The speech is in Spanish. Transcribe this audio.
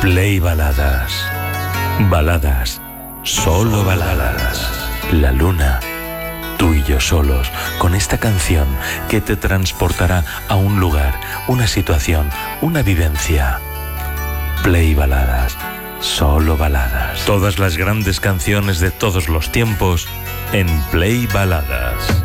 Play Baladas. Baladas, solo baladas. La luna, tú y yo solos, con esta canción que te transportará a un lugar, una situación, una vivencia. Play Baladas, solo baladas. Todas las grandes canciones de todos los tiempos en Play Baladas.